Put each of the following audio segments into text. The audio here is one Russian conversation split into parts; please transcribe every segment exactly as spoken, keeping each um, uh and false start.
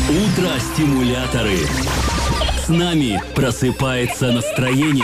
Утро-стимуляторы. С нами просыпается настроение.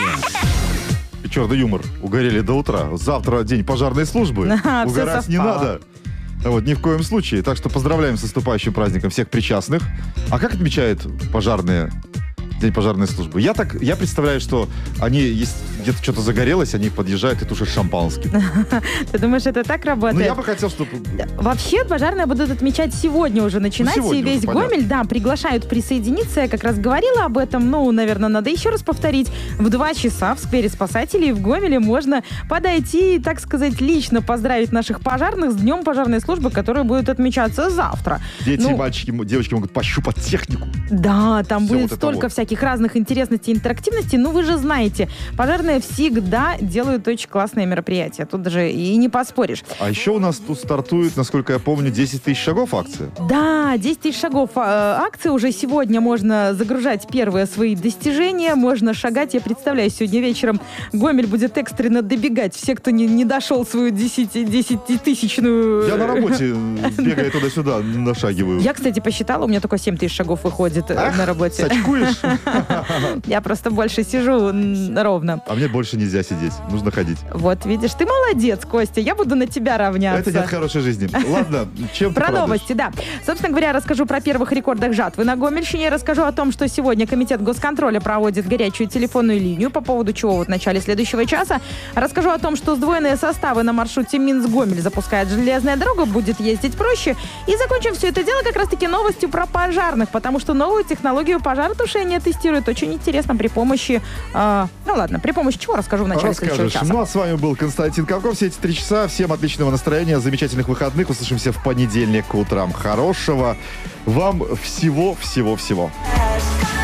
Черный юмор. Угорели до утра. Завтра день пожарной службы. А, угорать не надо. Вот, ни в коем случае. Так что поздравляем с наступающим праздником всех причастных. А как отмечают пожарные день пожарной службы? Я так, я представляю, что они, есть где-то что-то загорелось, они подъезжают и тушат шампанским. Ты думаешь, это так работает? Ну, я бы хотел, чтобы... Вообще, пожарные будут отмечать сегодня уже. Начинать, Ну, и весь уже, Гомель, понятно. да, приглашают присоединиться. Я как раз говорила об этом. Ну, наверное, надо еще раз повторить. В два часа в сквере спасателей в Гомеле можно подойти и, так сказать, лично поздравить наших пожарных с днем пожарной службы, который будет отмечаться завтра. Дети, Ну, мальчики, девочки могут пощупать технику. Да, там Всё будет вот это столько вот. всяких разных интересностей и интерактивностей. Ну, вы же знаете, пожарные всегда делают очень классные мероприятия. Тут даже и не поспоришь. А еще у нас тут стартует, насколько я помню, десять тысяч шагов акция. Да, десять тысяч шагов э, акции. Уже сегодня можно загружать первые свои достижения, можно шагать. Я представляю, сегодня вечером Гомель будет экстренно добегать. Все, кто не, не дошел свою десятитысячную... Я на работе, бегая туда-сюда, нашагиваю. Я, кстати, посчитала, у меня только семь тысяч шагов выходит э, Ах, на работе. сачкуешь? Я просто больше сижу м, ровно. А мне больше нельзя сидеть, нужно ходить. Вот, видишь, ты молодец, Костя. Я буду на тебя равняться. Это нет хорошей жизни. Ладно, чем ты Про порадуешь? новости, да. Собственно говоря, расскажу про первых рекордах жатвы на Гомельщине. Расскажу о том, что сегодня Комитет госконтроля проводит горячую телефонную линию, по поводу чего вот в начале следующего часа. Расскажу о том, что сдвоенные составы на маршруте Минск-Гомель запускает железная дорога, будет ездить проще. И закончим все это дело как раз-таки новостью про пожарных, потому что новую технологию пожаротушения тестируют очень интересно при помощи... э, ну ладно, при помощи чего расскажу в начале следующего Расскажешь. часа. Ну, а с вами был Константин Ковков. Все эти три часа. Всем отличного настроения, замечательных выходных. Услышимся в понедельник утром. Хорошего вам всего-всего-всего.